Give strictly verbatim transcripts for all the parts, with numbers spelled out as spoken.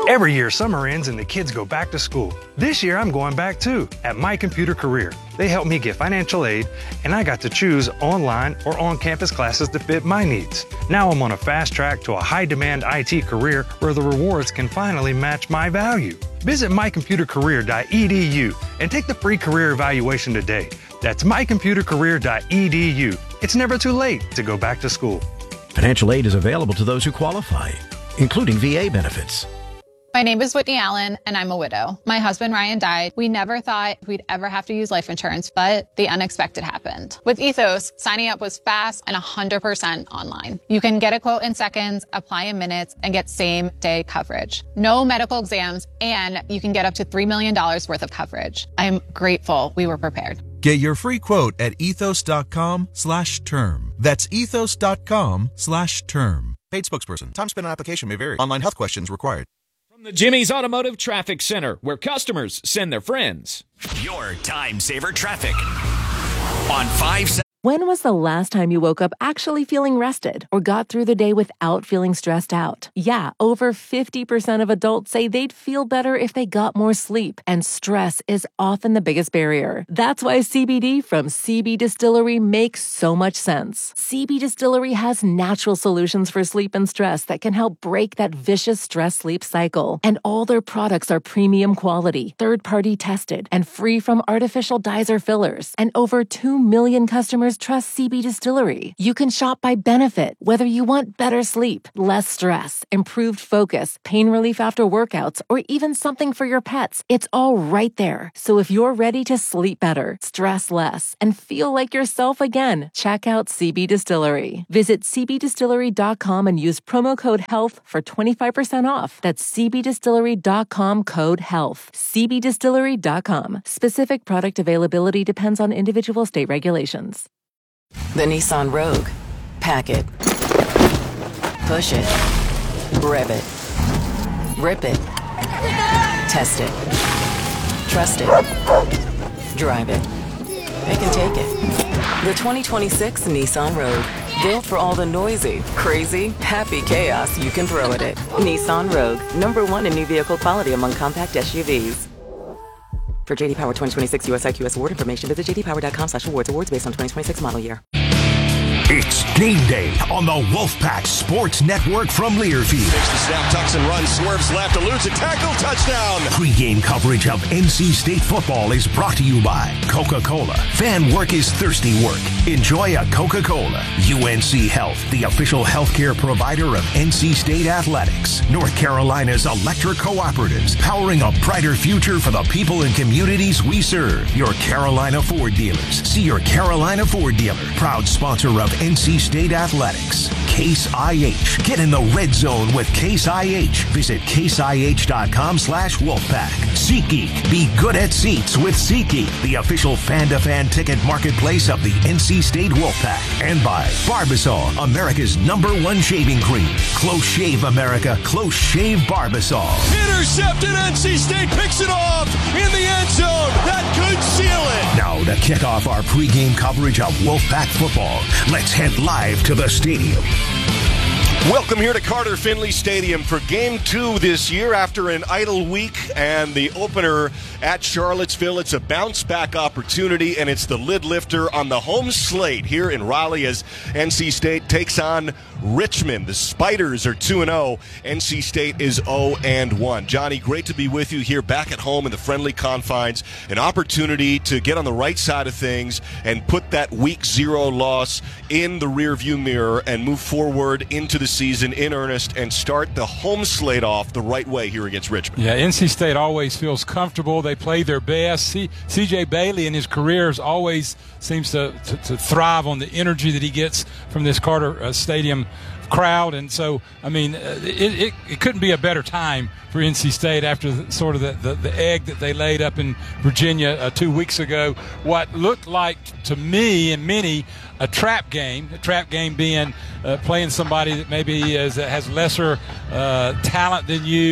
Every year, summer ends and the kids go back to school. This year, I'm going back too, at My Computer Career. They helped me get financial aid, and I got to choose online or on-campus classes to fit my needs. Now I'm on a fast track to a high-demand I T career where the rewards can finally match my value. Visit my computer career dot e d u and take the free career evaluation today. That's my computer career dot e d u. It's never too late to go back to school. Financial aid is available to those who qualify, including V A benefits. My name is Whitney Allen, and I'm a widow. My husband, Ryan, died. We never thought we'd ever have to use life insurance, but the unexpected happened. With Ethos, signing up was fast and one hundred percent online. You can get a quote in seconds, apply in minutes, and get same-day coverage. No medical exams, and you can get up to three million dollars worth of coverage. I'm grateful we were prepared. Get your free quote at ethos.com slash term. That's ethos.com slash term. Paid spokesperson. Time spent on application may vary. Online health questions required. From the Jimmy's Automotive Traffic Center, where customers send their friends. Your time saver traffic on five. When was the last time you woke up actually feeling rested or got through the day without feeling stressed out? Yeah, over fifty percent of adults say they'd feel better if they got more sleep, and stress is often the biggest barrier. That's why C B D from C B Distillery makes so much sense. C B Distillery has natural solutions for sleep and stress that can help break that vicious stress-sleep cycle. And all their products are premium quality, third-party tested, and free from artificial dyes or fillers. And over two million customers trust C B Distillery. You can shop by benefit, whether you want better sleep, less stress, improved focus, pain relief after workouts, or even something for your pets. It's all right there. So if you're ready to sleep better, stress less, and feel like yourself again, check out C B Distillery. Visit c b distillery dot com and use promo code HEALTH for twenty-five percent off. That's c b distillery dot com code HEALTH. c b distillery dot com. Specific product availability depends on individual state regulations. The Nissan Rogue. Pack it. Push it. Rev it. Rip it. Test it. Trust it. Drive it. It can take it. The twenty twenty-six Nissan Rogue. Built for all the noisy, crazy, happy chaos you can throw at it. Nissan Rogue. Number one in new vehicle quality among compact S U Vs. For J D Power twenty twenty-six U S I Q S award information, visit j d power dot com slash awards. Awards based on twenty twenty-six model year. It's game day on the Wolfpack Sports Network from Learfield. Takes the snap, tucks and runs, swerves left, eludes a tackle, touchdown. Pre-game coverage of N C State football is brought to you by Coca-Cola. Fan work is thirsty work. Enjoy a Coca-Cola. U N C Health, the official healthcare provider of N C State athletics. North Carolina's electric cooperatives, powering a brighter future for the people and communities we serve. Your Carolina Ford dealers. See your Carolina Ford dealer. Proud sponsor of N C State Athletics. Case I H. Get in the red zone with Case I H. Visit case I H dot com slash Wolfpack. SeatGeek. Be good at seats with SeatGeek, the official fan-to-fan ticket marketplace of the N C State Wolfpack. And by Barbasol, America's number one shaving cream. Close Shave America. Close Shave Barbasol. Intercepted. N C State picks it off in the end zone. That could seal it. Now to kick off our pregame coverage of Wolfpack football, let's head live to the stadium. Welcome here to Carter Finley Stadium for game two this year after an idle week and the opener at Charlottesville. It's a bounce-back opportunity, and it's the lid lifter on the home slate here in Raleigh as N C State takes on Richmond. The Spiders are two and oh. N C State is oh and one. Johnny, great to be with you here back at home in the friendly confines. An opportunity to get on the right side of things and put that week zero loss in the rearview mirror and move forward into the season in earnest and start the home slate off the right way here against Richmond. Yeah, N C State always feels comfortable. They play their best. C- C.J. Bailey in his career always seems to, to, to thrive on the energy that he gets from this Carter uh, Stadium crowd. And so, I mean, uh, it, it, it couldn't be a better time for N C State after the, sort of the, the, the egg that they laid up in Virginia uh, two weeks ago. What looked like to me and many a trap game, a trap game being uh, playing somebody that maybe is, has lesser uh, talent than you,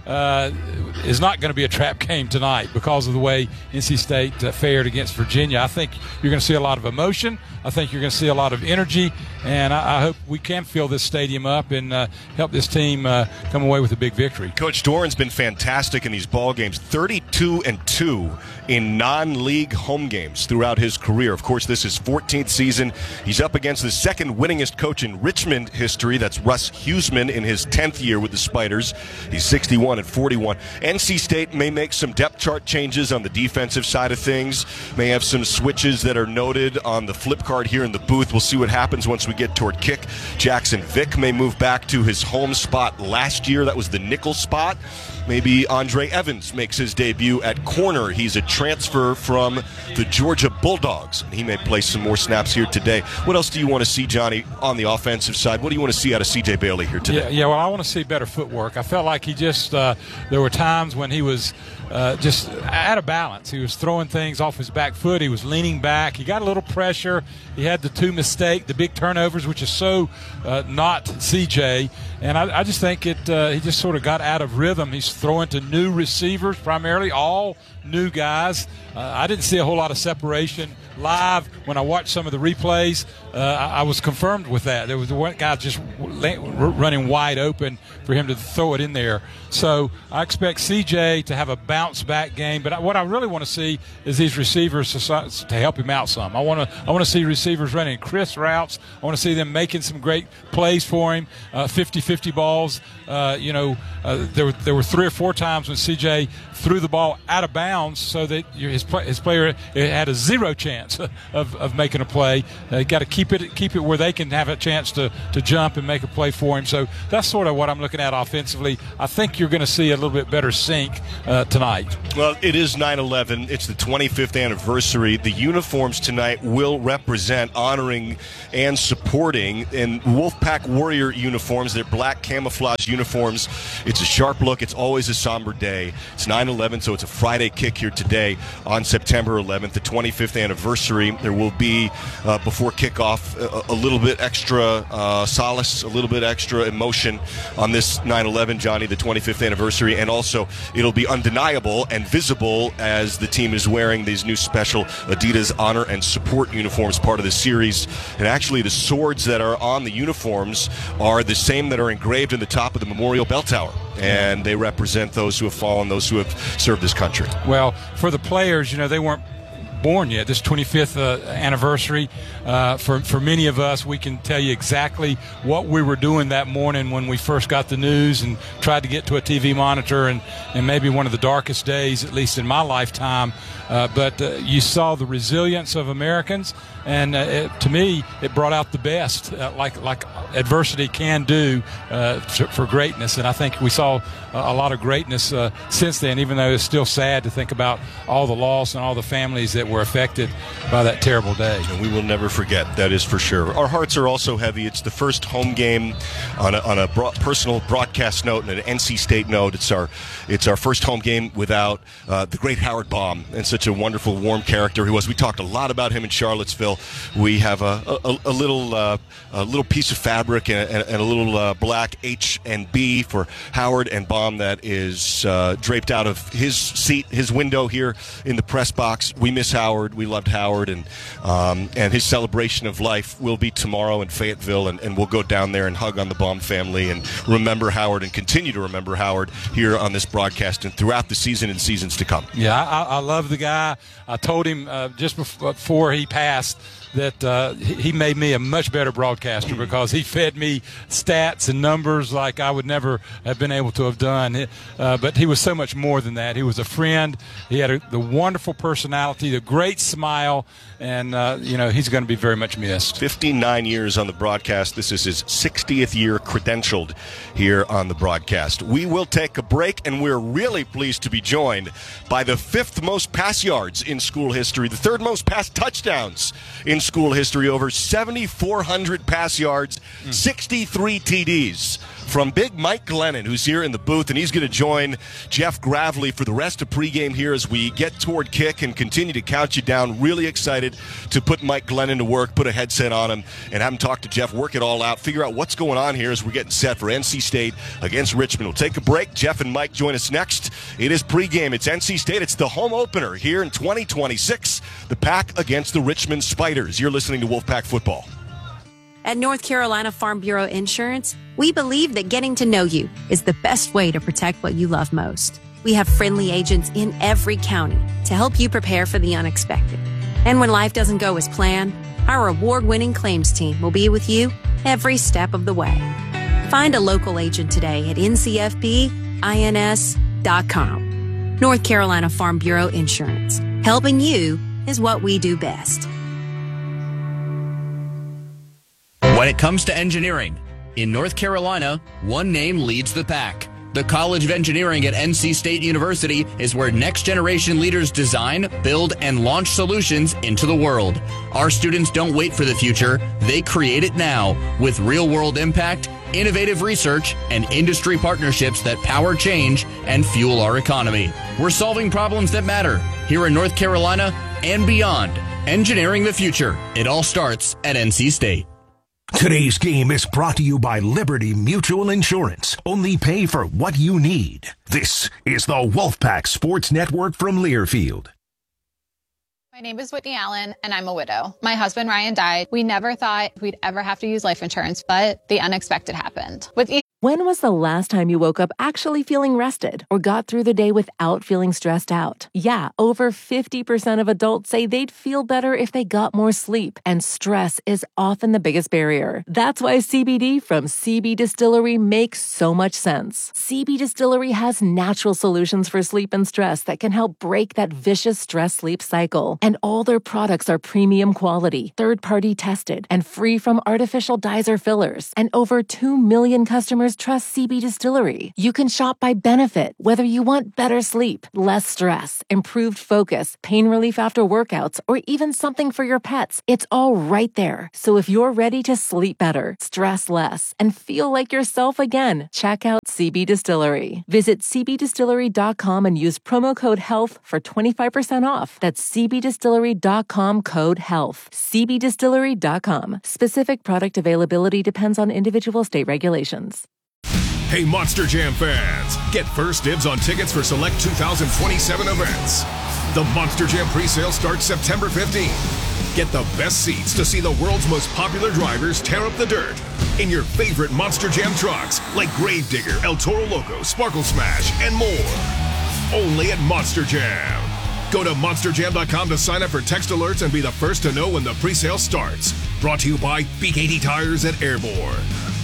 uh, is not going to be a trap game tonight because of the way N C State uh, fared against Virginia. I think you're going to see a lot of emotion. I think you're going to see a lot of energy, and I, I hope we can fill this stadium up and uh, help this team uh, come away with a big victory. Coach Doran's been fantastic in these ball games, thirty-two and two in non-league home games throughout his career. Of course, this is fourteenth season. He's up against the second winningest coach in Richmond history. That's Russ Huesman in his tenth year with the Spiders. He's sixty-one and forty-one. N C State may make some depth chart changes on the defensive side of things, may have some switches that are noted on the flip card here in the booth. We'll see what happens once we get toward kick. Jackson Vick may move back to his home spot last year. That was the nickel spot. Maybe Andre Evans makes his debut at corner. He's a transfer from the Georgia Bulldogs, and he may play some more snaps here today. What else do you want to see, Johnny, on the offensive side? What do you want to see out of C J Bailey here today? Yeah, yeah well, I want to see better footwork. I felt like he just uh, there were times when he was uh, just out of balance. He was throwing things off his back foot. He was leaning back. He got a little pressure. He had the two mistake, the big turnovers, which is so uh, not C J. And I, I just think it. Uh, he just sort of got out of rhythm. He's throwing to new receivers, primarily all new guys. Uh, I didn't see a whole lot of separation live when I watched some of the replays. Uh, I, I was confirmed with that. There was one guy just running wide open for him to throw it in there. So I expect C J to have a bounce back game. But what I really want to see is these receivers to, to help him out some. I want to I want to see receivers running crisp routes. I want to see them making some great plays for him, uh, fifty-fifty balls. Uh, you know, uh, there were there were three or four times when C J threw the ball out of bounds so that his his player had a zero chance of, of making a play. They got to keep it keep it where they can have a chance to, to jump and make a play for him. So that's sort of what I'm looking at offensively. I think you're going to see a little bit better sync uh, tonight. Well, it is nine eleven. It's the twenty-fifth anniversary. The uniforms tonight will represent honoring and supporting in Wolfpack Warrior uniforms. They're black camouflage uniforms. It's a sharp look. It's always a somber day. It's nine eleven, so it's a Friday kick here today on September eleventh, the twenty-fifth anniversary. There will be, uh, before kickoff, a, a little bit extra uh, solace, a little bit extra emotion on this nine eleven, Johnny, the twenty-fifth anniversary, and also it'll be undeniable and visible as the team is wearing these new special Adidas Honor and Support uniforms, part of the series. And actually, the swords that are on the uniforms are the same that are engraved in the top of the Memorial Bell Tower, and they represent those who have fallen, those who have served this country. Well, for the players, you know, they weren't born yet. This twenty-fifth uh, anniversary, uh, for for many of us, we can tell you exactly what we were doing that morning when we first got the news and tried to get to a T V monitor, and, and maybe one of the darkest days, at least in my lifetime. Uh, but uh, you saw the resilience of Americans, and uh, it, to me, it brought out the best, uh, like like adversity can do uh, for, for greatness. And I think we saw a, a lot of greatness uh, since then, even though it's still sad to think about all the loss and all the families that were affected by that terrible day. And we will never forget, that is for sure. Our hearts are also heavy. It's the first home game on a, on a bro- personal broadcast note and an N C State note. It's our it's our first home game without uh, the great Howard Baum, and such a wonderful, warm character he was. We talked a lot about him in Charlottesville. We have a, a, a little uh, a little piece of fabric and, and, and a little uh, black H and B for Howard and Baum that is uh, draped out of his seat, his window here in the press box. We miss Howard. We loved Howard, and um, and his celebration of life will be tomorrow in Fayetteville, and, and we'll go down there and hug on the Baum family and remember Howard and continue to remember Howard here on this broadcast and throughout the season and seasons to come. Yeah, I, I love the guy. I told him uh, just before he passed that uh, he made me a much better broadcaster because he fed me stats and numbers like I would never have been able to have done. Uh, but he was so much more than that. He was a friend. He had a, the wonderful personality, the great smile, and, uh, you know, he's going to be very much missed. fifty-nine years on the broadcast. This is his sixtieth year credentialed here on the broadcast. We will take a break, and we're really pleased to be joined by the fifth most pass yards in school history, the third most pass touchdowns in in school history, over seventy-four hundred pass yards, mm. sixty-three T Ds. From Big Mike Glennon, who's here in the booth, and he's going to join Jeff Gravely for the rest of pregame here as we get toward kick and continue to count you down. Really excited to put Mike Glennon to work, put a headset on him, and have him talk to Jeff, work it all out, figure out what's going on here as we're getting set for N C State against Richmond. We'll take a break. Jeff and Mike join us next. It is pregame. It's N C State. It's the home opener here in twenty twenty-six. The Pack against the Richmond Spiders. You're listening to Wolfpack Football. At North Carolina Farm Bureau Insurance, we believe that getting to know you is the best way to protect what you love most. We have friendly agents in every county to help you prepare for the unexpected. And when life doesn't go as planned, our award-winning claims team will be with you every step of the way. Find a local agent today at N C F B ins dot com. North Carolina Farm Bureau Insurance. Helping you is what we do best. When it comes to engineering, in North Carolina, one name leads the pack. The College of Engineering at N C State University is where next-generation leaders design, build, and launch solutions into the world. Our students don't wait for the future. They create it now with real-world impact, innovative research, and industry partnerships that power change and fuel our economy. We're solving problems that matter here in North Carolina and beyond. Engineering the future. It all starts at N C State. Today's game is brought to you by Liberty Mutual Insurance. Only pay for what you need. This is the Wolfpack Sports Network from Learfield. My name is Whitney Allen, and I'm a widow. My husband, Ryan, died. We never thought we'd ever have to use life insurance, but the unexpected happened. With e- When was the last time you woke up actually feeling rested or got through the day without feeling stressed out? Yeah, over fifty percent of adults say they'd feel better if they got more sleep, and stress is often the biggest barrier. That's why C B D from C B Distillery makes so much sense. C B Distillery has natural solutions for sleep and stress that can help break that vicious stress-sleep cycle. And all their products are premium quality, third-party tested, and free from artificial dyes or fillers. And over two million customers trust C B Distillery. You can shop by benefit, whether you want better sleep, less stress, improved focus, pain relief after workouts, or even something for your pets. It's all right there. So if you're ready to sleep better, stress less, and feel like yourself again, check out C B Distillery. Visit c b distillery dot com and use promo code HEALTH for twenty-five percent off. That's c b distillery dot com code HEALTH. c b distillery dot com. Specific product availability depends on individual state regulations. Hey, Monster Jam fans, get first dibs on tickets for select two thousand twenty-seven events. The Monster Jam presale starts September fifteenth. Get the best seats to see the world's most popular drivers tear up the dirt in your favorite Monster Jam trucks like Gravedigger, El Toro Loco, Sparkle Smash, and more. Only at Monster Jam. Go to monster jam dot com to sign up for text alerts and be the first to know when the presale starts. Brought to you by B K T Tires at Airborne.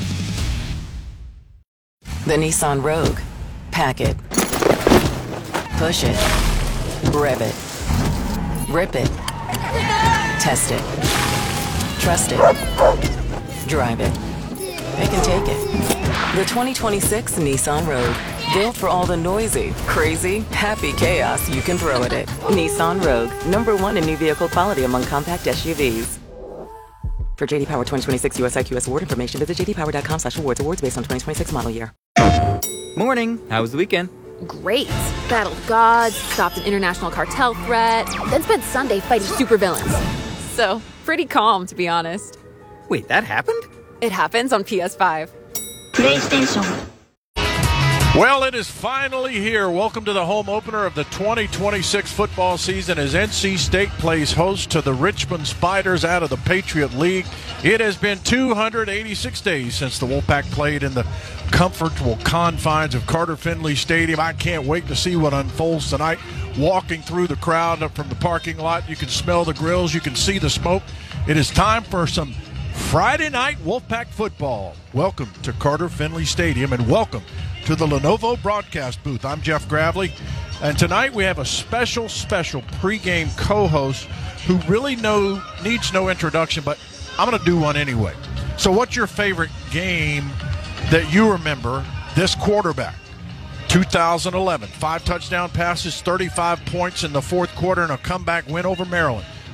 The Nissan Rogue. Pack it. Push it. Rev it. Rip it. Test it. Trust it. Drive it. It can take it. The twenty twenty-six Nissan Rogue. Built for all the noisy, crazy, happy chaos you can throw at it. Nissan Rogue. Number one in new vehicle quality among compact S U Vs. For J D Power twenty twenty-six U S I Q S award information, visit j d power dot com slash awards. Awards based on twenty twenty-six model year. Morning. How was the weekend? Great. Battled gods, stopped an international cartel threat, then spent Sunday fighting supervillains. So, pretty calm, to be honest. Wait, that happened? It happens on P S five. PlayStation. Well, it is finally here. Welcome to the home opener of the twenty twenty-six football season as N C State plays host to the Richmond Spiders out of the Patriot League. It has been two hundred eighty-six days since the Wolfpack played in the comfortable confines of Carter Finley Stadium. I can't wait to see what unfolds tonight. Walking through the crowd up from the parking lot, you can smell the grills, you can see the smoke. It is time for some Friday night Wolfpack football. Welcome to Carter Finley Stadium and welcome to the Lenovo broadcast booth. I'm Jeff Gravely, and tonight we have a special, special pregame co-host who really no, needs no introduction, but I'm going to do one anyway. So what's your favorite game that you remember this quarterback? two thousand eleven, five touchdown passes, thirty-five points in the fourth quarter, and a comeback win over Maryland.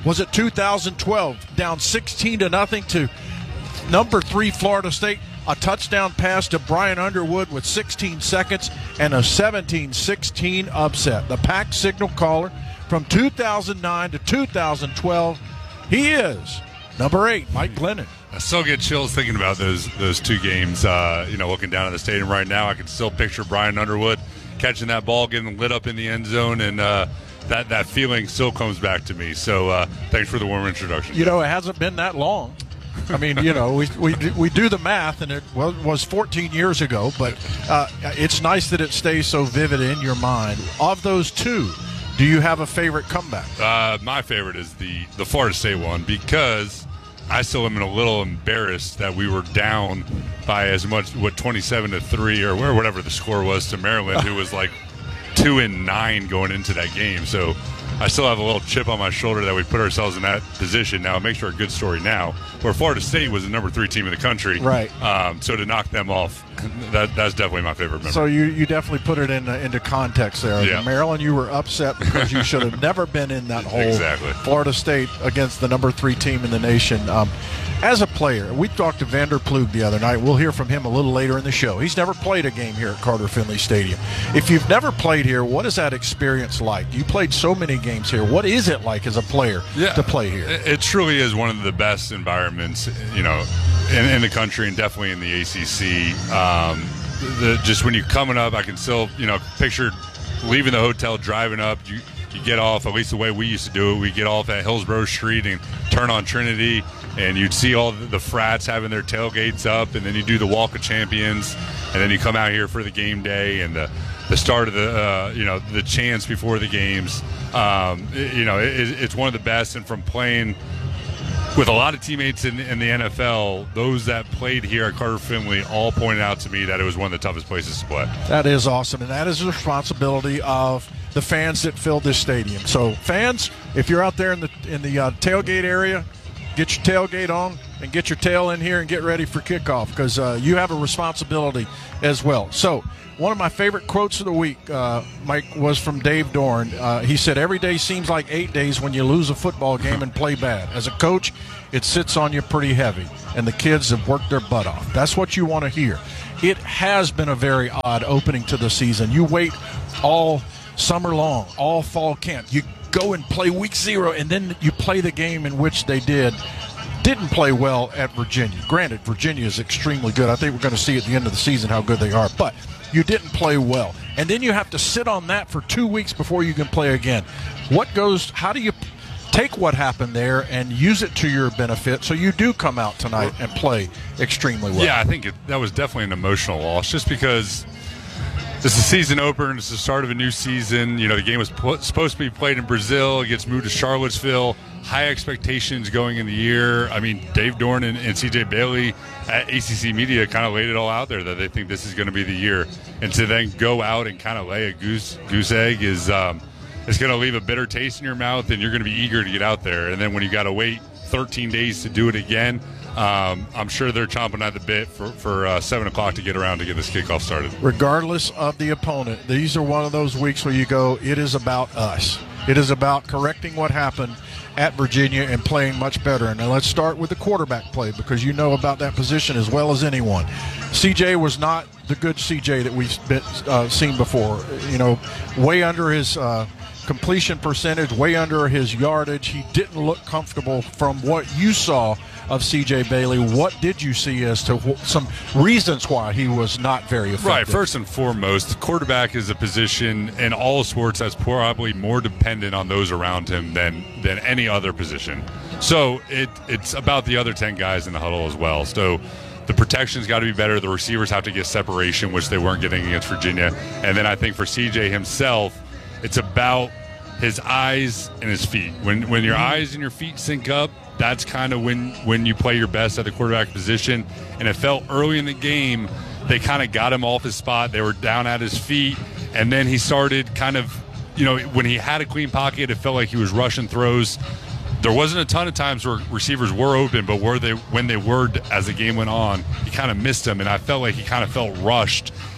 was it two thousand twelve, down sixteen to nothing to number three Florida State. A touchdown pass to Brian Underwood with sixteen seconds and a seventeen sixteen upset. The Pack signal caller from two thousand nine to two thousand twelve. He is number eight, Mike Glennon. I still get chills thinking about those those two games. Uh, you know, looking down at the stadium right now, I can still picture Brian Underwood catching that ball, getting lit up in the end zone, and uh, that, that feeling still comes back to me. So uh, thanks for the warm introduction. You know, it hasn't been that long. I mean, you know, we, we we do the math, and it was fourteen years ago, but uh, it's nice that it stays so vivid in your mind. Of those two, do you have a favorite comeback? Uh, my favorite is the, the Florida State one, because I still am a little embarrassed that we were down by as much, what, twenty-seven to three or whatever the score was to Maryland, who was like two and nine going into that game. So I still have a little chip on my shoulder that we put ourselves in that position. Now, it makes for a good story now, where Florida State was the number three team in the country. Right. Um, so to knock them off, that that's definitely my favorite memory. So you, you definitely put it in, uh, into context there. Yeah. Maryland, you were upset because you should have never been in that hole. Exactly. Florida State against the number three team in the nation. Um, as a player, we talked to Vander Ploeg the other night. We'll hear from him a little later in the show. He's never played a game here at Carter Finley Stadium. If you've never played here, what is that experience like? You played so many games here. What is it like as a player yeah, to play here? It, it truly is one of the best environments, you know, in, in the country, and definitely in the A C C. Um, the, just when you're coming up, I can still, you know, picture leaving the hotel, driving up. You, you get off, at least the way we used to do it, we get off at Hillsborough Street and turn on Trinity, and you'd see all the, the frats having their tailgates up, and then you do the Walk of Champions, and then you come out here for the game day and the, the start of the, uh, you know, the chants before the games. Um, it, you know, it, it's one of the best, and from playing with a lot of teammates in, in the N F L, those that played here at Carter Finley all pointed out to me that it was one of the toughest places to play. That is awesome, and that is the responsibility of the fans that filled this stadium. So, fans, if you're out there in the in the uh, tailgate area, get your tailgate on and get your tail in here and get ready for kickoff, because uh, you have a responsibility as well. So, one of my favorite quotes of the week, uh, Mike, was from Dave Dorn. Uh, he said, "Every day seems like eight days when you lose a football game and play bad. As a coach, it sits on you pretty heavy, and the kids have worked their butt off." That's what you want to hear. It has been a very odd opening to the season. You wait all summer long, all fall camp. You go and play week zero, and then you play the game in which they did. Didn't play well at Virginia. Granted, Virginia is extremely good. I think we're going to see at the end of the season how good they are. But you didn't play well. And then you have to sit on that for two weeks before you can play again. What goes, how do you take what happened there and use it to your benefit so you do come out tonight and play extremely well? Yeah, I think it, that was definitely an emotional loss, just because this is a season opener. It's the start of a new season. You know, the game was pl- supposed to be played in Brazil. It gets moved to Charlottesville. High expectations going in the year. I mean, Dave Dorn and, and C J Bailey at A C C Media kind of laid it all out there that they think this is going to be the year. And to then go out and kind of lay a goose goose egg is um, it's going to leave a bitter taste in your mouth, and you're going to be eager to get out there. And then when you got to wait thirteen days to do it again, um, I'm sure they're chomping at the bit for, for uh, seven o'clock to get around to get this kickoff started. Regardless of the opponent, these are one of those weeks where you go, it is about us. It is about correcting what happened at Virginia and playing much better. And let's start with the quarterback play, because you know about that position as well as anyone. C J was not the good C J that we've been, uh, seen before. You know, way under his uh, completion percentage, way under his yardage. He didn't look comfortable from what you saw of C J Bailey. What did you see as to wh- some reasons why he was not very effective? Right. First and foremost, the quarterback is a position in all sports that's probably more dependent on those around him than than any other position. So it it's about the other ten guys in the huddle as well. So the protection's got to be better. The receivers have to get separation, which they weren't getting against Virginia. And then I think for C J himself, it's about his eyes and his feet. When when your eyes and your feet sync up, that's kind of when, when you play your best at the quarterback position. And it felt early in the game, they kind of got him off his spot. They were down at his feet. And then he started kind of, you know, when he had a clean pocket, it felt like he was rushing throws. There wasn't a ton of times where receivers were open, but where they when they were as the game went on, he kind of missed them. And I felt like he kind of felt rushed.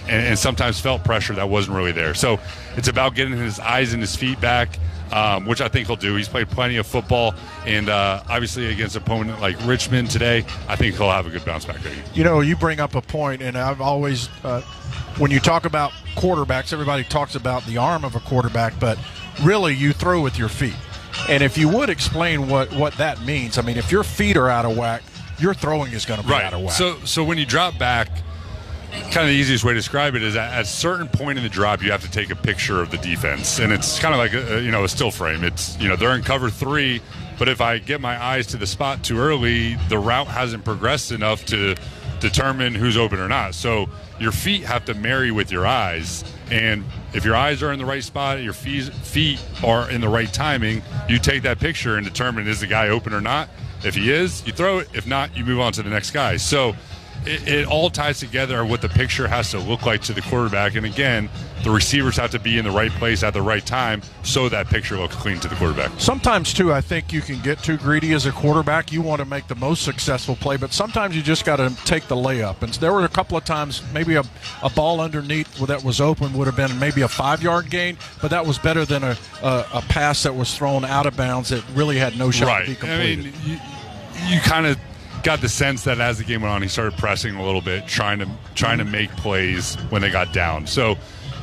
and, and sometimes felt pressure that wasn't really there. So it's about getting his eyes and his feet back, um, which I think he'll do. He's played plenty of football, and uh, obviously against an opponent like Richmond today, I think he'll have a good bounce back game. You know, you bring up a point, and I've always, uh, when you talk about quarterbacks, everybody talks about the arm of a quarterback, but really you throw with your feet. And if you would explain what, what that means, I mean, if your feet are out of whack, your throwing is going to be right. out of whack. So, so when you drop back, kind of the easiest way to describe it is at a certain point in the drop, you have to take a picture of the defense, and it's kind of like a, you know a still frame. It's you know they're in cover three, but if I get my eyes to the spot too early, the route hasn't progressed enough to determine who's open or not. So your feet have to marry with your eyes, and if your eyes are in the right spot, your feet feet are in the right timing, you take that picture and determine is the guy open or not. If he is, you throw it. If not, you move on to the next guy. So it, it all ties together what the picture has to look like to the quarterback. And again, the receivers have to be in the right place at the right time so that picture looks clean to the quarterback. Sometimes, too, I think you can get too greedy as a quarterback. You want to make the most successful play, but sometimes you just got to take the layup. And there were a couple of times maybe a, a ball underneath that was open would have been maybe a five-yard gain, but that was better than a, a, a pass that was thrown out of bounds that really had no shot right. to be completed. I mean, you, you kind of got the sense that as the game went on, he started pressing a little bit, trying to trying to make plays when they got down. So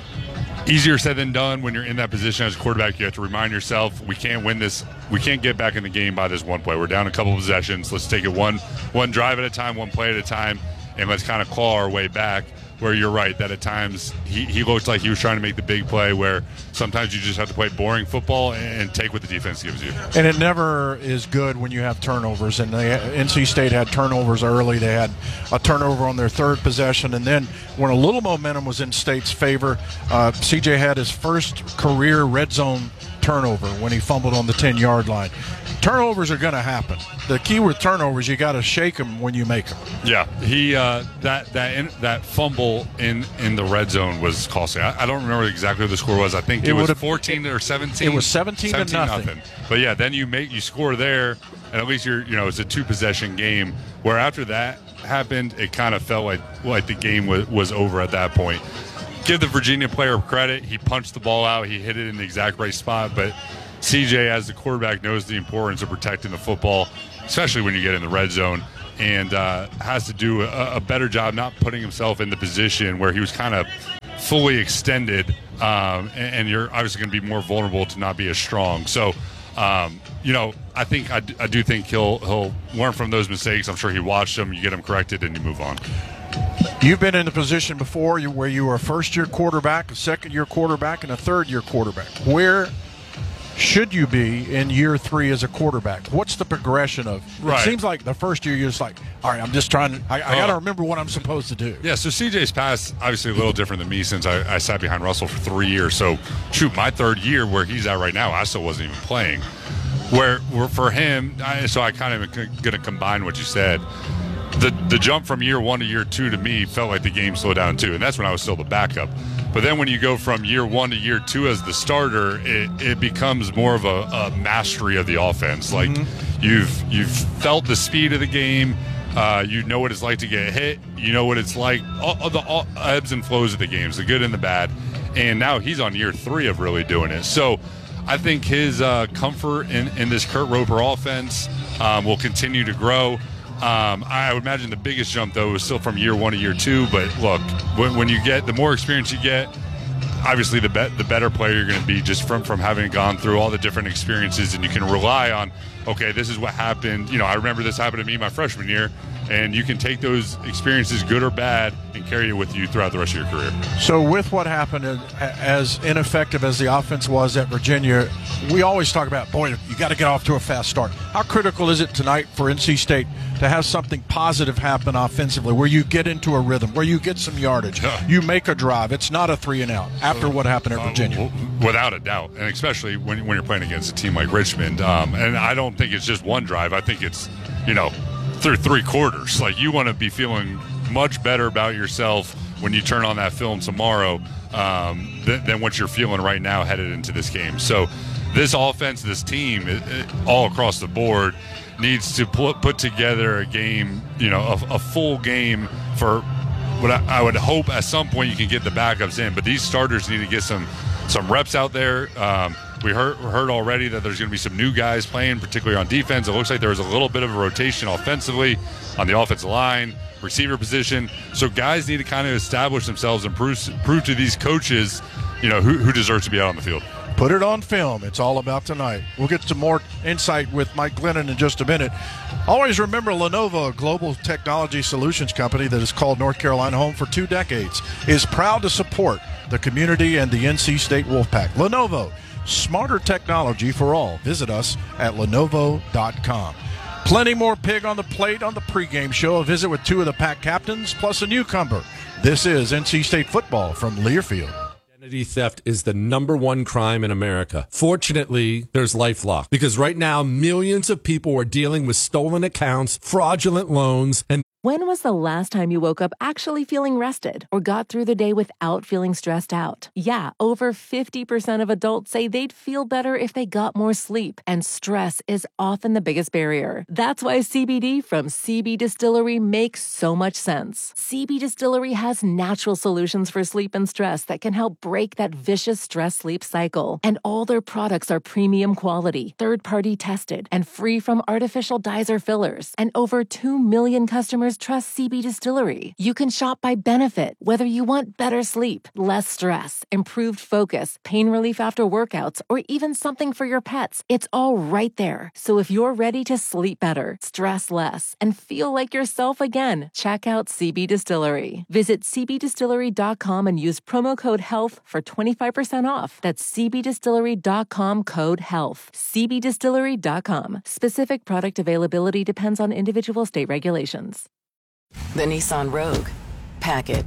easier said than done when you're in that position as a quarterback. You have to remind yourself, we can't win this. We can't get back in the game by this one play. We're down a couple of possessions. Let's take it one one drive at a time, one play at a time, and let's kind of claw our way back. Where you're right that at times he, he looked like he was trying to make the big play, where sometimes you just have to play boring football and take what the defense gives you. And it never is good when you have turnovers. And they, N C State had turnovers early. They had a turnover on their third possession. And then when a little momentum was in State's favor, uh, C J had his first career red zone turnover when he fumbled on the ten-yard line. Turnovers are going to happen. The key with turnovers, you got to shake them when you make them. Yeah, he uh, that that in, that fumble in, in the red zone was costly. I, I don't remember exactly what the score was. I think it, it was fourteen or seventeen. It was seventeen, seventeen to nothing. nothing. But yeah, then you make you score there, and at least you're you know it's a two possession game. Where after that happened, it kind of felt like like the game was was over at that point. Give the Virginia player credit. He punched the ball out. He hit it in the exact right spot, but C J, as the quarterback, knows the importance of protecting the football, especially when you get in the red zone, and uh, has to do a, a better job not putting himself in the position where he was kind of fully extended, um, and, and you're obviously going to be more vulnerable to not be as strong. So, um, you know, I think I, I do think he'll he'll learn from those mistakes. I'm sure he watched them. You get them corrected, and you move on. You've been in the position before where you were a first-year quarterback, a second-year quarterback, and a third-year quarterback. Where should you be in year three as a quarterback? What's the progression of? Right. It seems like the first year you're just like, all right, I'm just trying to, I, I got to remember what I'm supposed to do. Yeah, so C J's past obviously a little different than me since I, I sat behind Russell for three years. So, shoot, my third year where he's at right now, I still wasn't even playing. Where, where for him, I, so I kind of going to combine what you said. The the jump from year one to year two to me felt like the game slowed down too, and that's when I was still the backup. But then when you go from year one to year two as the starter, it, it becomes more of a, a mastery of the offense. Like mm-hmm. you've you've felt the speed of the game, uh, you know what it's like to get hit, you know what it's like, all, all the all ebbs and flows of the games, the good and the bad. And now he's on year three of really doing it. So I think his uh, comfort in, in this Kurt Roper offense um, will continue to grow. Um, I would imagine the biggest jump, though, is still from year one to year two. But look, when, when you get the more experience you get, obviously the be- the better player you're going to be just from, from having gone through all the different experiences. And you can rely on, okay, this is what happened. You know, I remember this happened to me my freshman year. And you can take those experiences, good or bad, and carry it with you throughout the rest of your career. So with what happened, as ineffective as the offense was at Virginia, we always talk about, boy, you got to get off to a fast start. How critical is it tonight for N C State to have something positive happen offensively, where you get into a rhythm, where you get some yardage, yeah. you make a drive, it's not a three and out after what happened at Virginia? Uh, without a doubt, and especially when, when you're playing against a team like Richmond. Um, and I don't think it's just one drive. I think it's, you know, through three quarters. Like, you want to be feeling much better about yourself when you turn on that film tomorrow um, than, than what you're feeling right now headed into this game. So this offense, this team, it, it, all across the board, needs to put, put together a game, you know, a, a full game for what I, I would hope at some point you can get the backups in, but these starters need to get some some reps out there. Um, we heard heard already that there's going to be some new guys playing, particularly on defense. It looks like there was a little bit of a rotation offensively on the offensive line, receiver position. So guys need to kind of establish themselves and prove prove to these coaches, you know, who, who deserves to be out on the field. Put it on film. It's all about tonight. We'll get some more insight with Mike Glennon in just a minute. Always remember Lenovo, a global technology solutions company that has called North Carolina home for two decades, is proud to support the community and the N C State Wolfpack. Lenovo, smarter technology for all. Visit us at lenovo dot com. Plenty more Pig on the Plate on the pregame show. A visit with two of the Pack captains, plus a newcomer. This is N C State football from Learfield. Identity theft is the number one crime in America. Fortunately, there's LifeLock, because right now millions of people are dealing with stolen accounts, fraudulent loans, and When was the last time you woke up actually feeling rested or got through the day without feeling stressed out? Yeah, over fifty percent of adults say they'd feel better if they got more sleep, and stress is often the biggest barrier. That's why C B D from C B Distillery makes so much sense. C B Distillery has natural solutions for sleep and stress that can help break that vicious stress-sleep cycle. And all their products are premium quality, third-party tested, and free from artificial dyes or fillers. And over two million customers trust C B Distillery. You can shop by benefit, whether you want better sleep, less stress, improved focus, pain relief after workouts, or even something for your pets. It's all right there. So if you're ready to sleep better, stress less, and feel like yourself again, check out C B Distillery. Visit c b distillery dot com and use promo code HEALTH for twenty-five percent off. That's c b distillery dot com code HEALTH. c b distillery dot com. Specific product availability depends on individual state regulations. The Nissan Rogue. Pack it.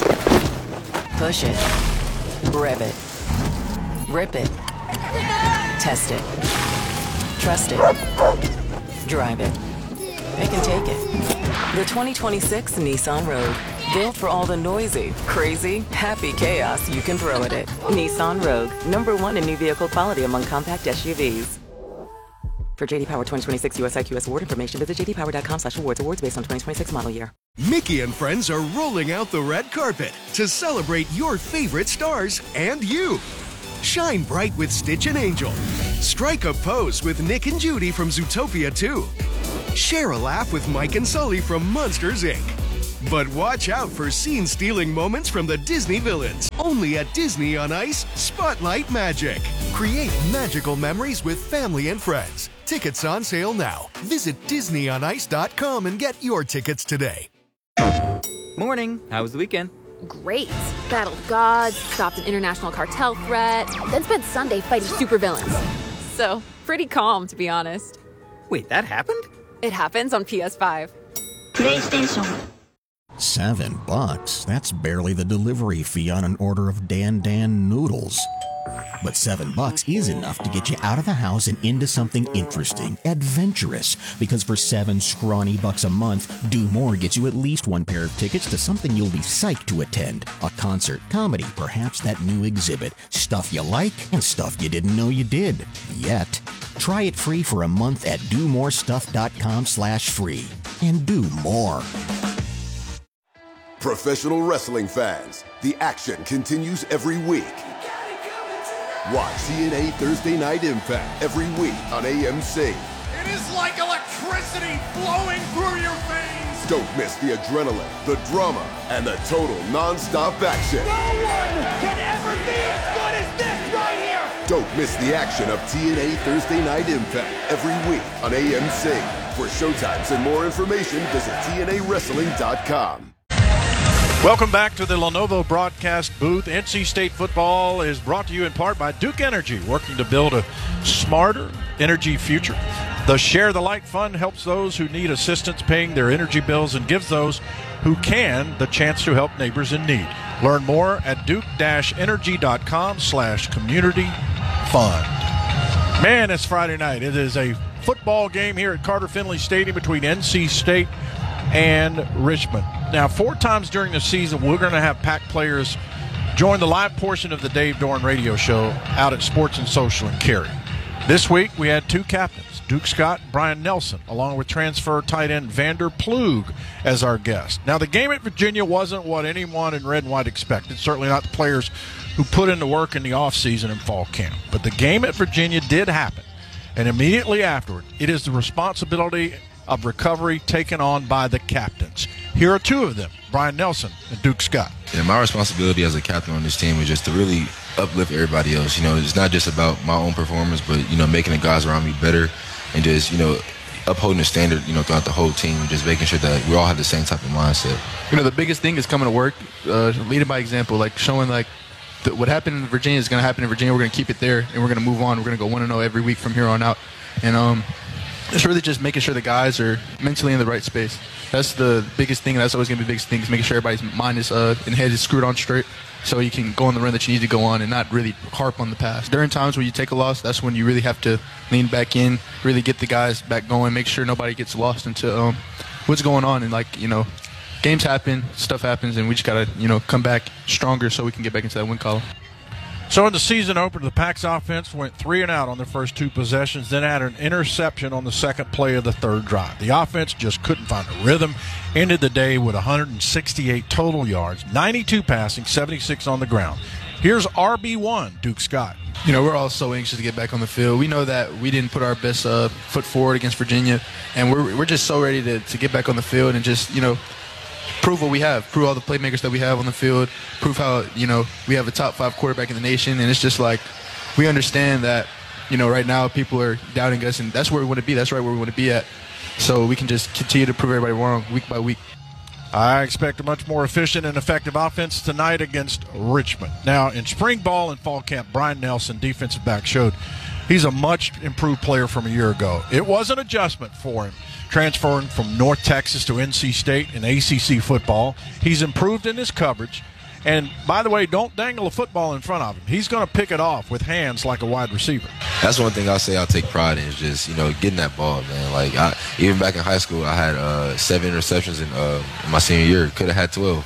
Push it. Rev it. Rip it. Test it. Trust it. Drive it. They can take it. The twenty twenty-six Nissan Rogue. Built for all the noisy, crazy, happy chaos you can throw at it. Nissan Rogue. Number one in new vehicle quality among compact S U Vs. For J D Power twenty twenty-six U S I Q S award information, visit j d power dot com slash awards. Awards based on twenty twenty-six model year. Mickey and friends are rolling out the red carpet to celebrate your favorite stars and you. Shine bright with Stitch and Angel. Strike a pose with Nick and Judy from Zootopia two. Share a laugh with Mike and Sully from Monsters, Incorporated. But watch out for scene-stealing moments from the Disney villains. Only at Disney on Ice, Spotlight Magic. Create magical memories with family and friends. Tickets on sale now. Visit disney on ice dot com and get your tickets today. Morning. How was the weekend? Great. Battled gods, stopped an international cartel threat, then spent Sunday fighting supervillains. So, pretty calm, to be honest. Wait, that happened? It happens on P S five. PlayStation. Seven bucks? That's barely the delivery fee on an order of Dan Dan noodles. But seven bucks is enough to get you out of the house and into something interesting, adventurous. Because for seven scrawny bucks a month, Do More gets you at least one pair of tickets to something you'll be psyched to attend. A concert, comedy, perhaps that new exhibit. Stuff you like and stuff you didn't know you did. Yet. Try it free for a month at do more stuff dot com slash free. And do more. Professional wrestling fans, the action continues every week. Watch T N A Thursday Night Impact every week on A M C. It is like electricity flowing through your veins. Don't miss the adrenaline, the drama, and the total non-stop action. No one can ever be as good as this right here. Don't miss the action of T N A Thursday Night Impact every week on A M C. For showtimes and more information, visit T N A wrestling dot com. Welcome back to the Lenovo broadcast booth. N C State football is brought to you in part by Duke Energy, working to build a smarter energy future. The Share the Light Fund helps those who need assistance paying their energy bills and gives those who can the chance to help neighbors in need. Learn more at duke dash energy dot com slash community fund. Man, it's Friday night. It is a football game here at Carter Finley Stadium between N C State and Richmond. Now, four times during the season, we're going to have Pack players join the live portion of the Dave Dorn radio show out at Sports and Social in Cary. This week, we had two captains. Duke Scott, Brian Nelson, along with transfer tight end Vander Plug as our guest. Now, the game at Virginia wasn't what anyone in red and white expected, certainly not the players who put in the work in the offseason and fall camp. But the game at Virginia did happen, and immediately afterward, it is the responsibility of recovery taken on by the captains. Here are two of them, Brian Nelson and Duke Scott. Yeah, my responsibility as a captain on this team is just to really uplift everybody else. You know, it's not just about my own performance, but, you know, making the guys around me better and just, you know, upholding the standard, you know, throughout the whole team, just making sure that we all have the same type of mindset. You know, the biggest thing is coming to work, uh, leading by example, like showing, like, the, what happened in Virginia is going to happen in Virginia. We're going to keep it there, and we're going to move on. We're going to go one and oh every week from here on out. And, um... it's really just making sure the guys are mentally in the right space. That's the biggest thing. That's always going to be the biggest thing, is making sure everybody's mind is uh, and head is screwed on straight, so you can go on the run that you need to go on and not really harp on the past. During times when you take a loss, that's when you really have to lean back in, really get the guys back going, make sure nobody gets lost into um, what's going on. And, like, you know, games happen, stuff happens, and we just got to, you know, come back stronger so we can get back into that win column. So in the season opener, the Pack's offense went three and out on their first two possessions, then had an interception on the second play of the third drive. The offense just couldn't find a rhythm. Ended the day with one hundred sixty-eight total yards, ninety-two passing, seventy-six on the ground. Here's R B one, Duke Scott. You know, we're all so anxious to get back on the field. We know that we didn't put our best uh, foot forward against Virginia, and we're we're just so ready to, to get back on the field and just, you know, prove what we have, prove all the playmakers that we have on the field, prove how, you know, we have a top five quarterback in the nation. And it's just like, we understand that, you know, right now people are doubting us, and that's where we want to be. That's right where we want to be at. So we can just continue to prove everybody wrong week by week. I expect a much more efficient and effective offense tonight against Richmond. Now, in spring ball and fall camp, Brian Nelson, defensive back, showed he's a much improved player from a year ago. It was an adjustment for him, transferring from North Texas to N C State in A C C football. He's improved in his coverage. And, by the way, don't dangle a football in front of him. He's going to pick it off with hands like a wide receiver. That's one thing I'll say I'll take pride in, is just, you know, getting that ball, man. Like, I, even back in high school, I had uh, seven interceptions in, uh, in my senior year. Could have had twelve.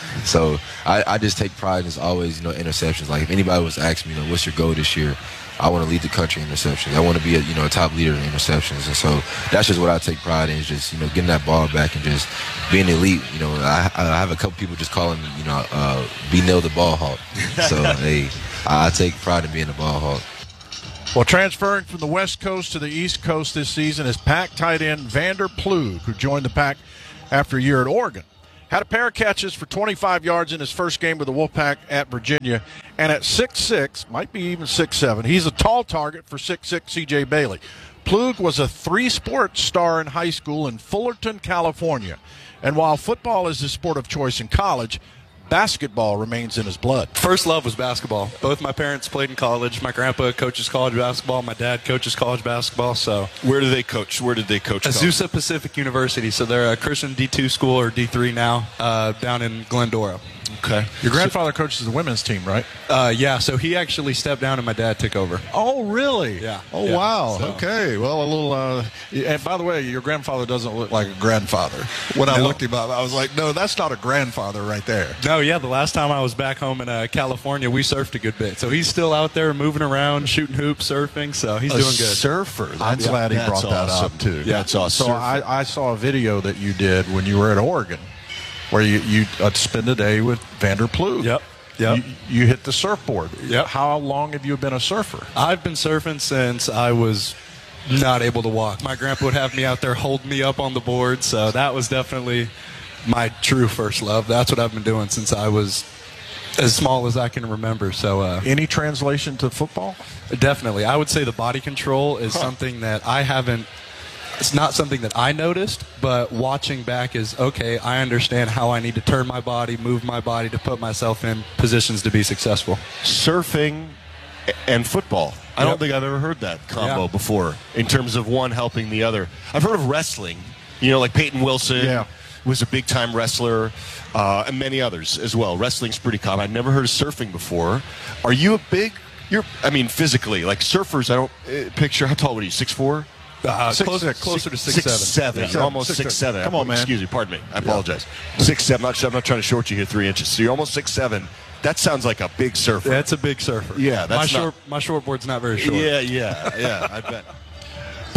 So I, I just take pride in, as always, you know, interceptions. Like, if anybody was asking me, you know, what's your goal this year? I want to lead the country in interceptions. I want to be a, you know, a top leader in interceptions. And so that's just what I take pride in, is just, you know, getting that ball back and just being elite. You know, I, I have a couple people just calling me, you know, uh, B-Nail the ball hawk. So, hey, I take pride in being a ball hawk. Well, transferring from the West Coast to the East Coast this season is Pack tight end Vander Plug, who joined the Pack after a year at Oregon. Had a pair of catches for twenty-five yards in his first game with the Wolfpack at Virginia. And at six six, might be even six seven, he's a tall target for six six C J Bailey. Plug was a three-sport star in high school in Fullerton, California. And while football is his sport of choice in college, basketball remains in his blood. First love was basketball. Both my parents played in college. My grandpa coaches college basketball. My dad coaches college basketball. So where do they coach? Where did they coach? Azusa college? Pacific University. So they're a Christian D two school, or D three now, uh, down in Glendora. Okay. Your grandfather so, coaches the women's team, right? Uh, yeah, so he actually stepped down and my dad took over. Oh, really? Yeah. Oh, yeah. wow. So. Okay. Well, a little, uh, and by the way, your grandfather doesn't look like a grandfather. When no. I looked him up, I was like, no, that's not a grandfather right there. No, yeah, the last time I was back home in uh, California, we surfed a good bit. So he's still out there moving around, shooting hoops, surfing, so he's a doing good. surfer. I'm yeah, glad he brought awesome. that up, too. Yeah, that's awesome. So I, I saw a video that you did when you were at Oregon, where you, you uh, spend a day with Vander Plug. Yep. Yep. You, you hit the surfboard. Yep. How long have you been a surfer? I've been surfing since I was not able to walk. My grandpa would have me out there holding me up on the board, so that was definitely my true first love. That's what I've been doing since I was as small as I can remember. So, uh, any translation to football? Definitely. I would say the body control is huh. something that I haven't It's not something that I noticed, but watching back is, okay, I understand how I need to turn my body, move my body to put myself in positions to be successful. Surfing and football. I yep. don't think I've ever heard that combo yeah. before, in terms of one helping the other. I've heard of wrestling, you know, like Peyton Wilson yeah. was a big-time wrestler, uh, and many others as well. Wrestling's pretty common. I've never heard of surfing before. Are you a big, you're, I mean, physically, like surfers, I don't uh, picture, how tall are you, six foot four? Uh, six, closer, six, closer to six, six seven. seven. Yeah. You're almost six, six, seven. Come on, man. Excuse me. Pardon me. I apologize. Yeah. Six seven. I'm not, I'm not trying to short you here three inches. So you're almost six seven. That sounds like a big surfer. That's a big surfer. Yeah. That's my not, short. My shortboard's not very short. Yeah. Yeah. Yeah. I bet.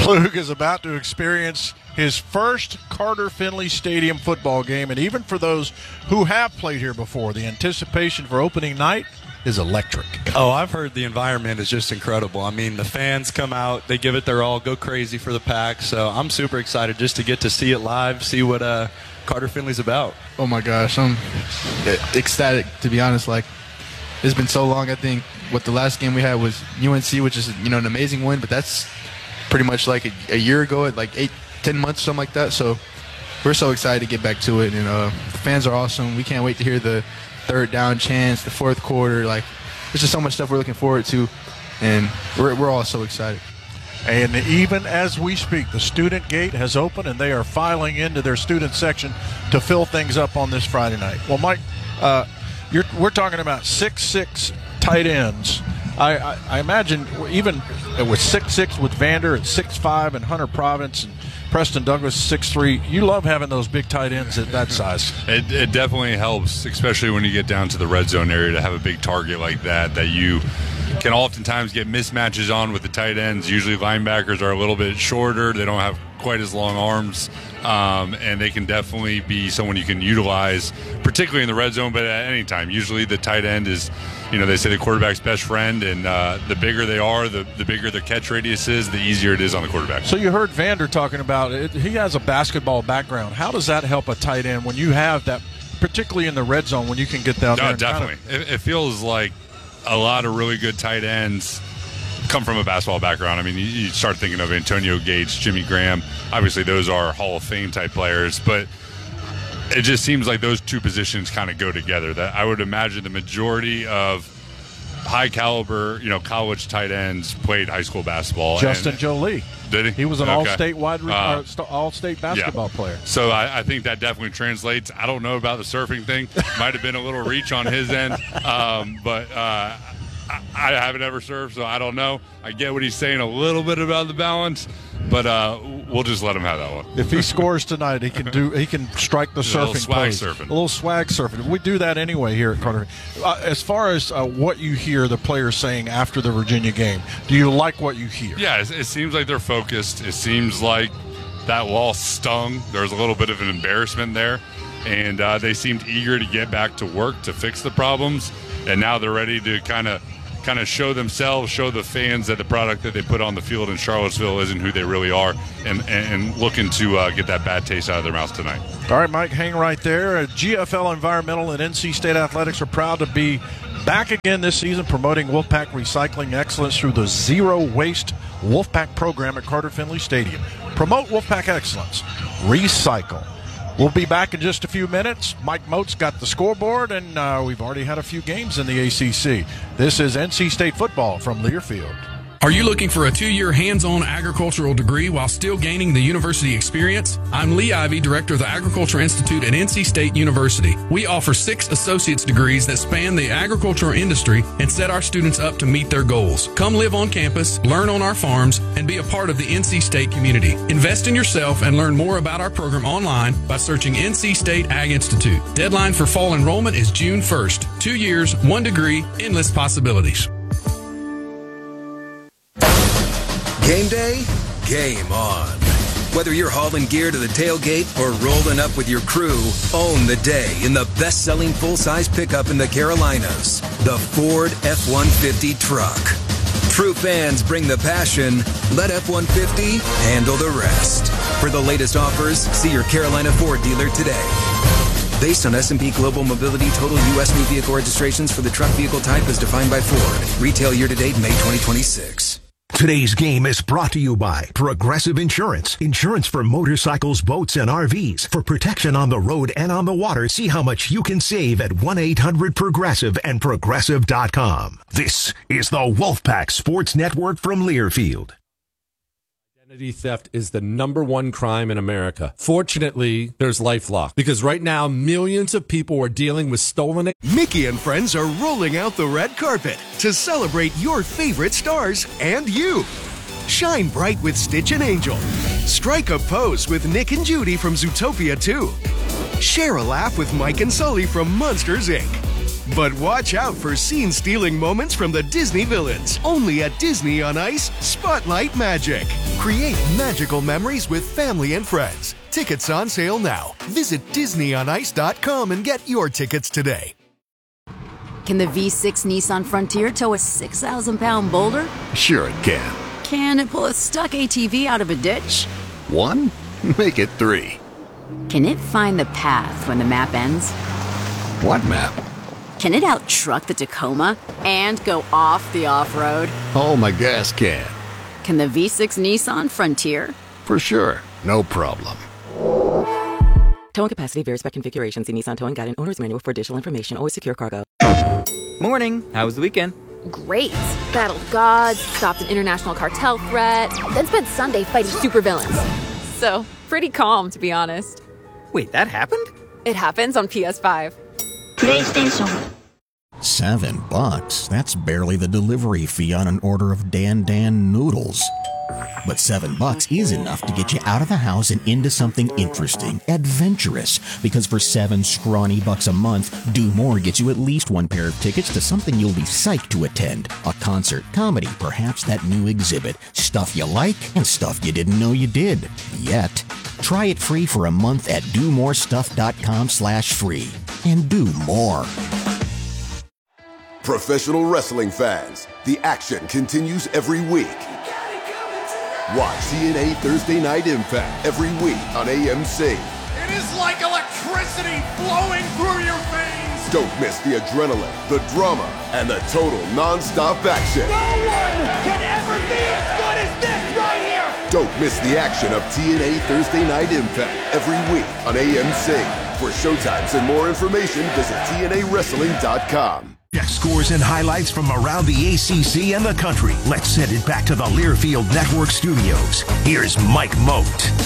Plug is about to experience his first Carter Finley Stadium football game, and even for those who have played here before, the anticipation for opening night is electric. Oh, I've heard the environment is just incredible. I mean, the fans come out, they give it their all, go crazy for the Pack, so I'm super excited just to get to see it live, see what uh, Carter Finley's about. Oh, my gosh. I'm ecstatic, to be honest. Like, it's been so long. I think what the last game we had was U N C, which is, you know, an amazing win, but that's pretty much like a, a year ago, at like eight, ten months, something like that. So we're so excited to get back to it, and uh, the fans are awesome. We can't wait to hear the third down chants, the fourth quarter. Like, there's just so much stuff we're looking forward to, and we're we're all so excited. And even as we speak, the student gate has opened, and they are filing into their student section to fill things up on this Friday night. Well, Mike, uh, you're, we're talking about six six tight ends. I, I, I imagine even with six six with Vander at six five and Hunter Province and Preston Douglas six three, you love having those big tight ends at that size. It, it definitely helps, especially when you get down to the red zone area, to have a big target like that that you can oftentimes get mismatches on with the tight ends. Usually linebackers are a little bit shorter. They don't have quite as long arms, um, and they can definitely be someone you can utilize, particularly in the red zone, but at any time. Usually the tight end is, you know, they say the quarterback's best friend, and uh, the bigger they are, the, the bigger their catch radius is, the easier it is on the quarterback. So you heard Vander talking about it. He has a basketball background. How does that help a tight end when you have that, particularly in the red zone, when you can get down no, there? No, definitely. Kind of... it, it feels like a lot of really good tight ends come from a basketball background. I mean, you, you start thinking of Antonio Gates, Jimmy Graham. Obviously, those are Hall of Fame type players, but it just seems like those two positions kind of go together. That I would imagine the majority of high caliber, you know, college tight ends played high school basketball. Justin and, Jolie. Did he? He was an okay. all-state wide, uh, uh, all-state basketball yeah. player. So I, I think that definitely translates. I don't know about the surfing thing. Might have been a little reach on his end, um, but uh, I, I haven't ever surfed, so I don't know. I get what he's saying a little bit about the balance, but uh, we'll just let him have that one. If he scores tonight, he can do. He can strike the Just a surfing little swag pose. surfing. A little swag surfing. We do that anyway here at Carter. Uh, as far as uh, what you hear the players saying after the Virginia game, do you like what you hear? Yeah, it, it seems like they're focused. It seems like that loss stung. There's a little bit of an embarrassment there, and uh, they seemed eager to get back to work to fix the problems. And now they're ready to kind of. kind of show themselves, show the fans that the product that they put on the field in Charlottesville isn't who they really are, and, and, and looking to uh, get that bad taste out of their mouths tonight. All right, Mike, hang right there. Uh, G F L Environmental and N C State Athletics are proud to be back again this season promoting Wolfpack recycling excellence through the Zero Waste Wolfpack program at Carter Finley Stadium. Promote Wolfpack excellence. Recycle. We'll be back in just a few minutes. Mike Moat's got the scoreboard, and uh, we've already had a few games in the A C C. This is N C State football from Learfield. Are you looking for a two-year hands-on agricultural degree while still gaining the university experience? I'm Lee Ivey, director of the Agriculture Institute at N C State University. We offer six associate's degrees that span the agricultural industry and set our students up to meet their goals. Come live on campus, learn on our farms, and be a part of the N C State community. Invest in yourself and learn more about our program online by searching N C State Ag Institute. Deadline for fall enrollment is June first. Two years, one degree, endless possibilities. Game day, game on. Whether you're hauling gear to the tailgate or rolling up with your crew, own the day in the best-selling full-size pickup in the Carolinas, the Ford F one fifty truck. True fans bring the passion. Let F one fifty handle the rest. For the latest offers, see your Carolina Ford dealer today. Based on S and P Global Mobility total U S new vehicle registrations for the truck vehicle type as defined by Ford. Retail year-to-date May twenty twenty-six. Today's game is brought to you by Progressive Insurance. Insurance for motorcycles, boats, and R Vs. For protection on the road and on the water, see how much you can save at one eight hundred progressive and progressive dot com. This is the Wolfpack Sports Network from Learfield. Identity theft is the number one crime in America. Fortunately, there's LifeLock, because right now millions of people are dealing with stolen. Mickey and friends are rolling out the red carpet to celebrate your favorite stars and you. Shine bright with Stitch and Angel. Strike a pose with Nick and Judy from Zootopia two. Share a laugh with Mike and Sully from Monsters, Incorporated. But watch out for scene-stealing moments from the Disney villains. Only at Disney on Ice, Spotlight Magic. Create magical memories with family and friends. Tickets on sale now. Visit disney on ice dot com and get your tickets today. Can the V six Nissan Frontier tow a six thousand pound boulder? Sure it can. Can it pull a stuck A T V out of a ditch? One? Make it three. Can it find the path when the map ends? What map? Can it out-truck the Tacoma and go off the off-road? Oh, my gas can. Can the V six Nissan Frontier? For sure. No problem. Towing capacity varies by configuration. See Nissan Towing Guide and Owner's Manual for additional information. Always secure cargo. Morning. How was the weekend? Great. Battled gods, stopped an international cartel threat, then spent Sunday fighting supervillains. So, pretty calm, to be honest. Wait, that happened? It happens on P S five. PlayStation. Seven bucks? That's barely the delivery fee on an order of Dan Dan noodles. But seven bucks is enough to get you out of the house and into something interesting, adventurous. Because for seven scrawny bucks a month, Do More gets you at least one pair of tickets to something you'll be psyched to attend. A concert, comedy, perhaps that new exhibit. Stuff you like and stuff you didn't know you did. Yet. Try it free for a month at do more stuff dot com slash free. And do more. Professional wrestling fans, the action continues every week. Watch T N A Thursday Night Impact every week on A M C. It is like electricity flowing through your veins. Don't miss the adrenaline, the drama, and the total non-stop action. No one can ever be as good as this right here. Don't miss the action of T N A Thursday Night Impact every week on A M C. For showtimes and more information, visit T N A wrestling dot com. Check scores and highlights from around the A C C and the country. Let's send it back to the Learfield Network studios. Here's Mike Moat.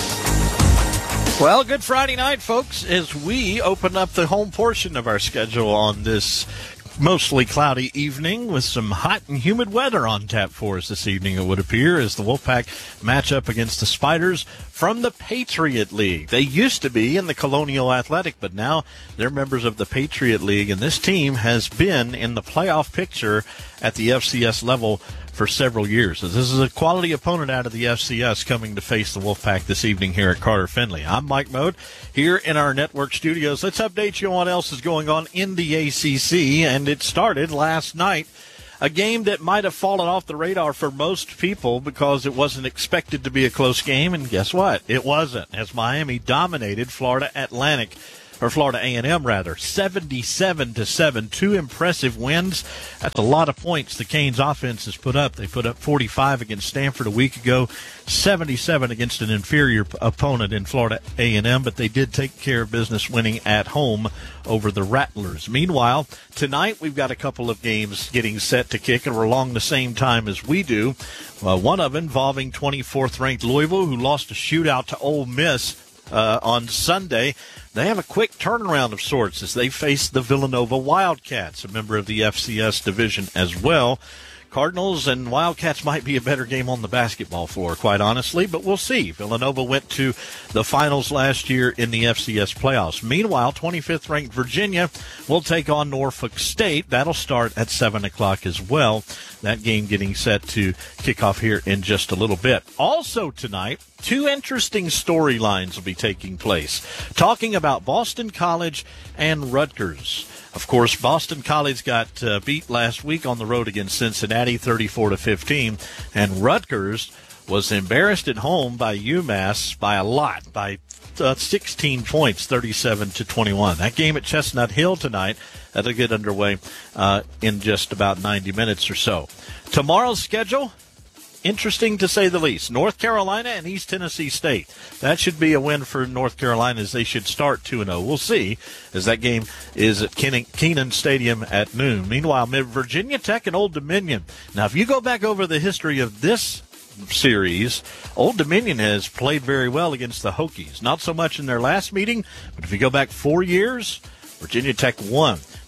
Well, good Friday night, folks, as we open up the home portion of our schedule on this mostly cloudy evening with some hot and humid weather on tap for us this evening, it would appear, as the Wolfpack match up against the Spiders from the Patriot League. They used to be in the Colonial Athletic, but now they're members of the Patriot League, and this team has been in the playoff picture at the F C S level for several years. So this is a quality opponent out of the F C S coming to face the Wolfpack this evening here at Carter Finley. I'm Mike Mode here in our network studios. Let's update you on what else is going on in the A C C, and it started last night. A game that might have fallen off the radar for most people because it wasn't expected to be a close game, and guess what? It wasn't, as Miami dominated Florida Atlantic. Or Florida A and M, rather, seventy-seven to seven. Two impressive wins. That's a lot of points the Canes offense has put up. They put up forty-five against Stanford a week ago, seventy-seven against an inferior opponent in Florida A and M, but they did take care of business winning at home over the Rattlers. Meanwhile, tonight we've got a couple of games getting set to kick, and we're along the same time as we do. Uh, one of them involving twenty-fourth ranked Louisville, who lost a shootout to Ole Miss uh, on Sunday. They have a quick turnaround of sorts as they face the Villanova Wildcats, a member of the F C S division as well. Cardinals and Wildcats might be a better game on the basketball floor, quite honestly, but we'll see. Villanova went to the finals last year in the F C S playoffs. Meanwhile, twenty-fifth ranked Virginia will take on Norfolk State. That'll start at seven o'clock as well. That game getting set to kick off here in just a little bit. Also tonight, two interesting storylines will be taking place. Talking about Boston College and Rutgers. Of course, Boston College got uh, beat last week on the road against Cincinnati, thirty-four to fifteen, and Rutgers was embarrassed at home by UMass by a lot, by uh, sixteen points, thirty-seven to twenty-one. That game at Chestnut Hill tonight, that'll get underway uh, in just about ninety minutes or so. Tomorrow's schedule, interesting to say the least. North Carolina and East Tennessee State. That should be a win for North Carolina, as they should start two and oh. We'll see, as that game is at Kenan Stadium at noon. Meanwhile, Virginia Tech and Old Dominion. Now, if you go back over the history of this series, Old Dominion has played very well against the Hokies. Not so much in their last meeting, but if you go back four years, Virginia Tech won.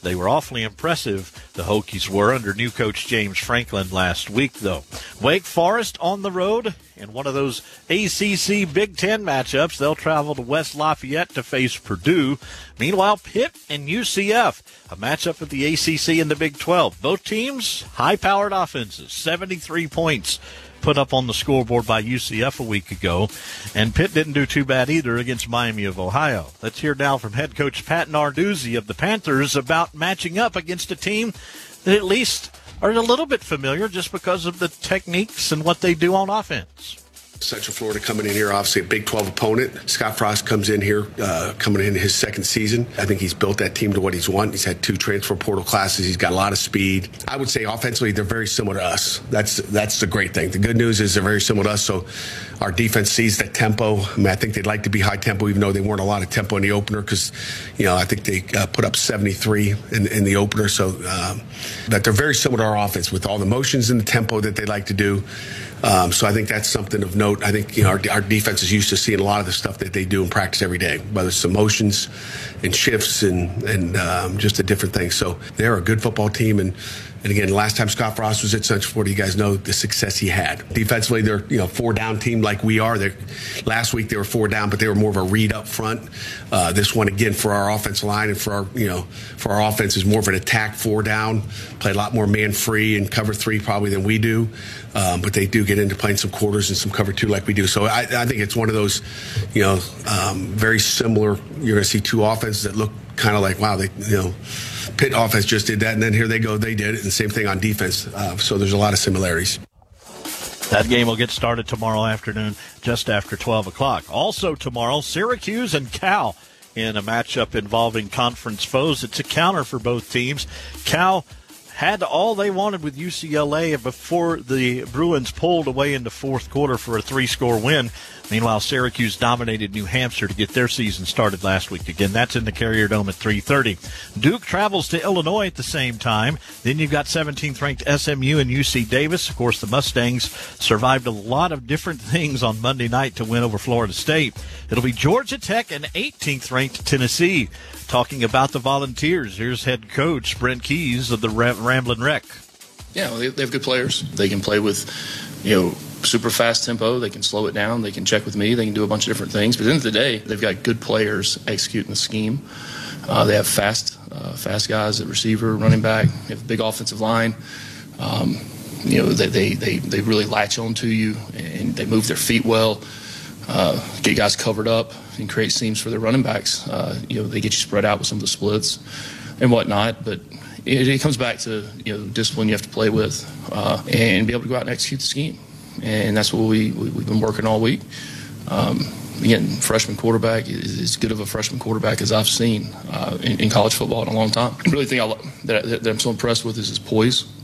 They were awfully impressive, the Hokies were, under new coach James Franklin last week, though. Wake Forest on the road in one of those A C C Big Ten matchups. They'll travel to West Lafayette to face Purdue. Meanwhile, Pitt and U C F, a matchup of the A C C and the Big twelve. Both teams, high-powered offenses, seventy-three points put up on the scoreboard by U C F a week ago. And Pitt didn't do too bad either against Miami of Ohio. Let's hear now from head coach Pat Narduzzi of the Panthers about matching up against a team that at least are a little bit familiar just because of the techniques and what they do on offense. Central Florida coming in here, obviously a Big twelve opponent. Scott Frost comes in here, uh, coming in his second season. I think he's built that team to what he's wanted. He's had two transfer portal classes. He's got a lot of speed. I would say offensively, they're very similar to us. That's that's the great thing. The good news is they're very similar to us, so our defense sees that tempo. I mean, I think they'd like to be high tempo, even though they weren't a lot of tempo in the opener, because, you know, I think they uh, put up seventy-three in, in the opener. So um, that they're very similar to our offense with all the motions and the tempo that they like to do. Um, so I think that's something of note. I think, you know, our, our defense is used to seeing a lot of the stuff that they do in practice every day, whether it's motions and shifts and, and um, just the different things. So they're a good football team. And, and again, last time Scott Frost was at Central Florida, you guys know the success he had. Defensively, they're, you know, four down team like we are. They're, last week they were four down, but they were more of a read up front. Uh, this one, again, for our offensive line and for our, you know, for our offense is more of an attack four down, play a lot more man free and cover three probably than we do. Um, but they do get into playing some quarters and some cover two like we do. So I, I think it's one of those, you know, um, very similar. You're going to see two offenses that look kind of like, wow, they, you know, Pitt offense just did that, and then here they go, they did it, and the same thing on defense. Uh, so there's a lot of similarities. That game will get started tomorrow afternoon, just after twelve o'clock. Also tomorrow, Syracuse and Cal in a matchup involving conference foes. It's a counter for both teams. Cal had all they wanted with U C L A before the Bruins pulled away in the fourth quarter for a three-score win. Meanwhile, Syracuse dominated New Hampshire to get their season started last week. Again, that's in the Carrier Dome at three thirty. Duke travels to Illinois at the same time. Then you've got seventeenth-ranked S M U and U C Davis. Of course, the Mustangs survived a lot of different things on Monday night to win over Florida State. It'll be Georgia Tech and eighteenth-ranked Tennessee. Talking about the Volunteers, here's head coach Brent Keys of the Ramblin' Wreck. Yeah, well, they, they have good players. They can play with, you know, super fast tempo. They can slow it down. They can check with me. They can do a bunch of different things. But at the end of the day, they've got good players executing the scheme. Uh, they have fast, uh, fast guys at receiver, running back. They have a big offensive line. Um, you know, they, they they they really latch on to you, and they move their feet well. Uh, get guys covered up and create seams for their running backs. Uh, you know, they get you spread out with some of the splits and whatnot. But it, it comes back to, you know, discipline you have to play with uh, and be able to go out and execute the scheme. And that's what we, we, we've been working all week. Um, again, freshman quarterback is as good of a freshman quarterback as I've seen uh, in, in college football in a long time. The really thing I, that, that I'm so impressed with is his poise.